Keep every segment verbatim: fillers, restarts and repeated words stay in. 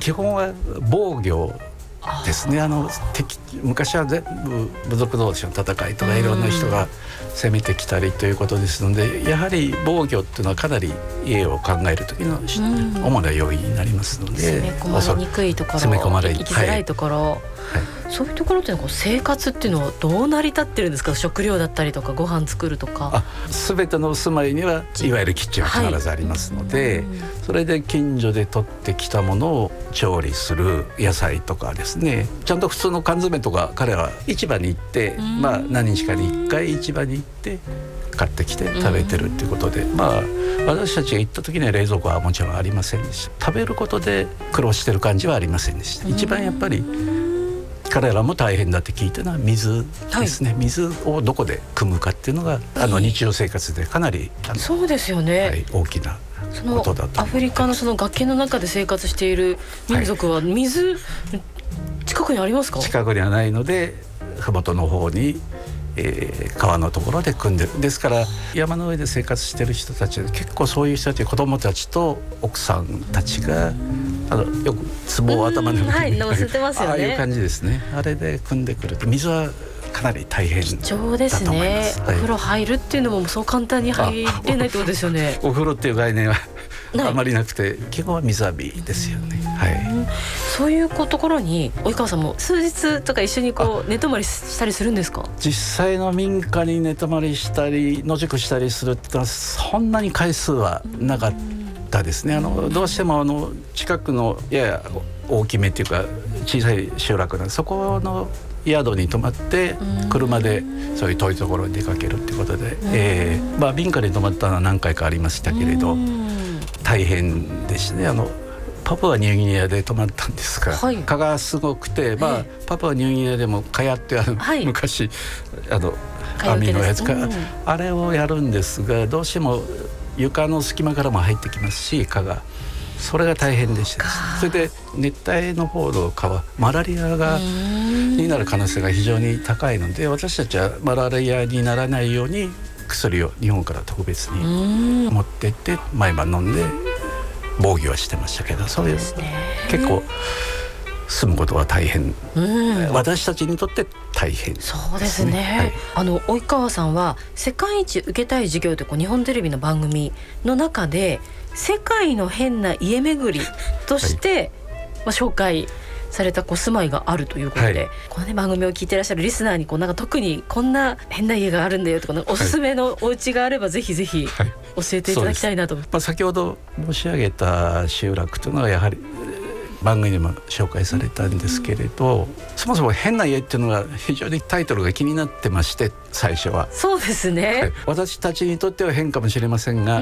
基本は防御ですね。あの敵昔は全部部族同士の戦いとかいろんな人が攻めてきたりということですので、やはり防御っていうのはかなり家を考える時の主な要因になりますので、 攻め込まれにくいところ、 攻め込まれ行きづらいところ、はいはい、そういうところっていうのはこう生活っていうのはどう成り立ってるんですか？食料だったりとかご飯作るとか。 全ての住まいにはいわゆるキッチンは必ずありますので、はい、それで近所で取ってきたものを調理する野菜とかですね、ちゃんと普通の缶詰とか彼は市場に行って、まあ、何日かにいっかい市場に行って買ってきて食べてるっていうことで、まあ私たちが行った時には冷蔵庫はもちろんありませんでした。食べることで苦労してる感じはありませんでした。一番やっぱり彼らも大変だって聞いたのは水ですね、はい、水をどこで汲むかっていうのがあの日常生活でかなりそうですよね、 はい、大きなことだと。 アフリカのその崖の中で生活している民族は水、はい、近くにありますか？ 近くにはないので麓の方に、えー、川のところで汲んでる。ですから山の上で生活してる人たち結構そういう人たち、子供たちと奥さんたちがあのよく壺を頭の上に、 はい、乗せてますよね。 ああいう感じですね。あれで汲んでくると水はかなり大変だと思います。 貴重ですね、はい、お風呂入るっていうのもそう簡単に入れないってことですよね。 お風呂っていう概念はあまりなくて、基本は水浴びですよね、はい、 そういうところに及川さんも数日とか一緒にこう寝泊まりしたりするんですか？ 実際の民家に寝泊まりしたり野宿したりするってのはそんなに回数はなかったですね。あのどうしてもあの近くのやや大きめっていうか小さい集落なんで、そこの宿に泊まって車でそういう遠いところに出かけるっていうことで、えーまあ、民家に泊まったのは何回かありましたけれど大変でしたね。あのパプアニューギニアで泊まったんですが、はい、蚊がすごくて、まあ、パプアニューギニアでも蚊帳ってあの、はい、昔あの網のやつか、うん、あれをやるんですが、どうしても床の隙間からも入ってきますし蚊が、それが大変でした。それで熱帯の方の蚊はマラリアがになる可能性が非常に高いので、私たちはマラリアにならないように薬を日本から特別に持ってって毎晩飲んで防御はしてましたけど、そういう結構住むことは大変、私たちにとって大変ですね。 そうですね、はい、あの及川さんは世界一受けたい授業というこう日本テレビの番組の中で世界の変な家巡りとして、はい、まあ、紹介されたこう住まいがあるということで、はい、この、ね、番組を聞いてらっしゃるリスナーにこうなんか特にこんな変な家があるんだよとか、なんかおすすめのお家があればぜひぜひ教えていただきたいなと、はい、 まあ、先ほど申し上げた集落というのはやはり番組でも紹介されたんですけれど、うん、そもそも変な家っていうのが非常にタイトルが気になってまして、最初はそうですね、はい、 私たちにとっては変かもしれませんが、うん、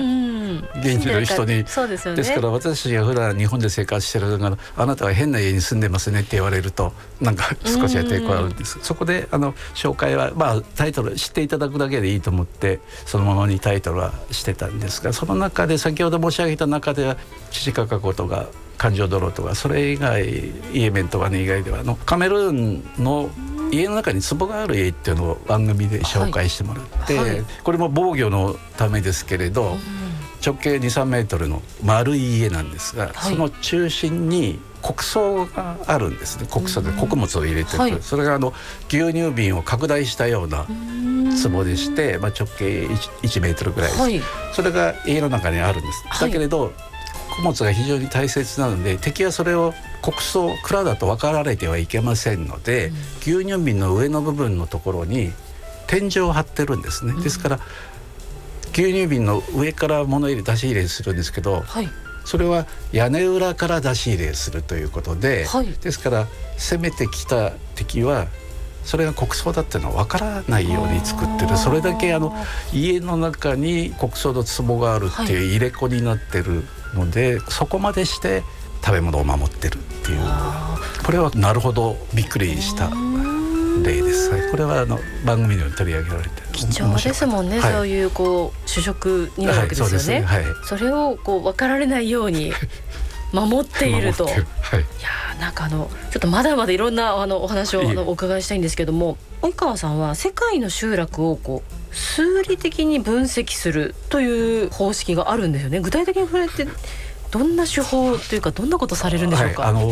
現地の人にそうですよね。ですから私たちが普段日本で生活してるのが、あなたは変な家に住んでますねって言われるとなんか少しは抵抗あるんです、うん、そこであの紹介は、まあ、タイトル知っていただくだけでいいと思ってそのままにタイトルはしてたんですが、その中で先ほど申し上げた中では父かかことが環状泥とか、それ以外イエメンとかの以外ではあのカメルーンの家の中に壺がある家っていうのを番組で紹介してもらって、はいはい、これも防御のためですけれど、うん、直径 にさんメートルの丸い家なんですが、はい、その中心に穀倉があるんですね。穀倉で穀物を入れてる、はい、それがあの牛乳瓶を拡大したような壺でして、まあ、直径 いちメートルぐらいです、はい、それが家の中にあるんです、はい、だけれど穀物が非常に大切なので、敵はそれを穀倉蔵だと分かられてはいけませんので、うん、牛乳瓶の上の部分のところに天井を張ってるんですね、うん、ですから牛乳瓶の上から物入れ出し入れするんですけど、はい、それは屋根裏から出し入れするということで、はい、ですから攻めてきた敵はそれが穀倉だっていうのは分からないように作ってる。それだけあの家の中に穀倉の壺があるっていう入れ子になってるので、はい、そこまでして食べ物を守ってるっていう、これはなるほどびっくりした例です、はい、これはあの番組でも取り上げられて貴重ですもんね、はい、そういうこう主食になるわけですよね、はい、そうですね、はい、それをこう分かられないように守っていると、はい、いやなんかあのちょっとまだまだいろんなあのお話をあのお伺いしたいんですけども、及川さんは世界の集落をこう数理的に分析するという方式があるんですよね。具体的にこれってどんな手法というかどんなことされるんでしょうか。 はい、あの